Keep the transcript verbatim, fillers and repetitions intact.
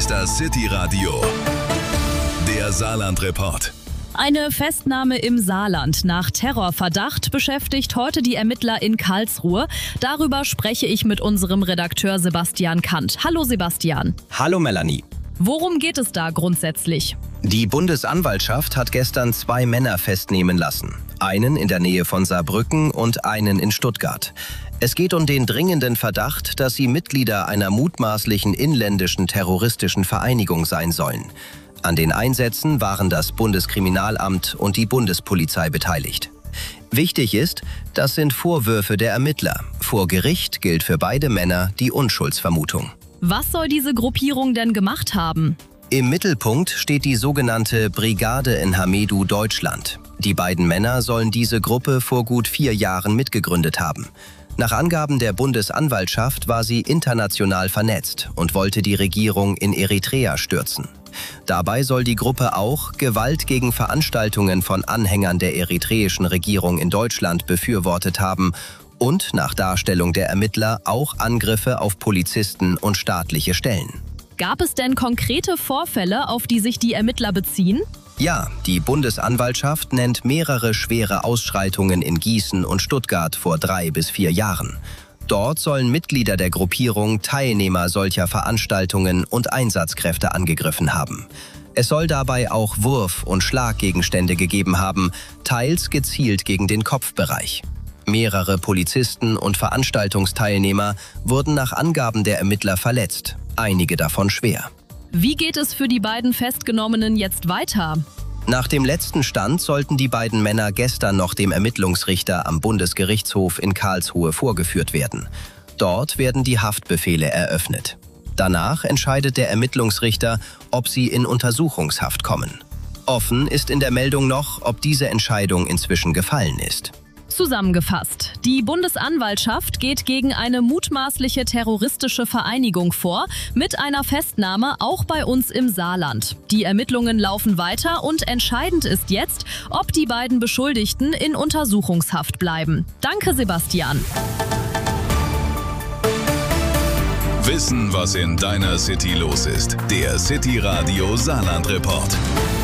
ist das City-Radio, der Saarland-Report. Eine Festnahme im Saarland nach Terrorverdacht beschäftigt heute die Ermittler in Karlsruhe. Darüber spreche ich mit unserem Redakteur Sebastian Kant. Hallo Sebastian. Hallo Melanie. Worum geht es da grundsätzlich? Die Bundesanwaltschaft hat gestern zwei Männer festnehmen lassen. Einen in der Nähe von Saarbrücken und einen in Stuttgart. Es geht um den dringenden Verdacht, dass sie Mitglieder einer mutmaßlichen inländischen terroristischen Vereinigung sein sollen. An den Einsätzen waren das Bundeskriminalamt und die Bundespolizei beteiligt. Wichtig ist, das sind Vorwürfe der Ermittler. Vor Gericht gilt für beide Männer die Unschuldsvermutung. Was soll diese Gruppierung denn gemacht haben? Im Mittelpunkt steht die sogenannte Brigade in Hamedu, Deutschland. Die beiden Männer sollen diese Gruppe vor gut vier Jahren mitgegründet haben. Nach Angaben der Bundesanwaltschaft war sie international vernetzt und wollte die Regierung in Eritrea stürzen. Dabei soll die Gruppe auch Gewalt gegen Veranstaltungen von Anhängern der eritreischen Regierung in Deutschland befürwortet haben und nach Darstellung der Ermittler auch Angriffe auf Polizisten und staatliche Stellen. Gab es denn konkrete Vorfälle, auf die sich die Ermittler beziehen? Ja, die Bundesanwaltschaft nennt mehrere schwere Ausschreitungen in Gießen und Stuttgart vor drei bis vier Jahren. Dort sollen Mitglieder der Gruppierung Teilnehmer solcher Veranstaltungen und Einsatzkräfte angegriffen haben. Es soll dabei auch Wurf- und Schlaggegenstände gegeben haben, teils gezielt gegen den Kopfbereich. Mehrere Polizisten und Veranstaltungsteilnehmer wurden nach Angaben der Ermittler verletzt, einige davon schwer. Wie geht es für die beiden Festgenommenen jetzt weiter? Nach dem letzten Stand sollten die beiden Männer gestern noch dem Ermittlungsrichter am Bundesgerichtshof in Karlsruhe vorgeführt werden. Dort werden die Haftbefehle eröffnet. Danach entscheidet der Ermittlungsrichter, ob sie in Untersuchungshaft kommen. Offen ist in der Meldung noch, ob diese Entscheidung inzwischen gefallen ist. Zusammengefasst, die Bundesanwaltschaft geht gegen eine mutmaßliche terroristische Vereinigung vor, mit einer Festnahme auch bei uns im Saarland. Die Ermittlungen laufen weiter und entscheidend ist jetzt, ob die beiden Beschuldigten in Untersuchungshaft bleiben. Danke, Sebastian. Wissen, was in deiner City los ist. Der City Radio Saarland Report.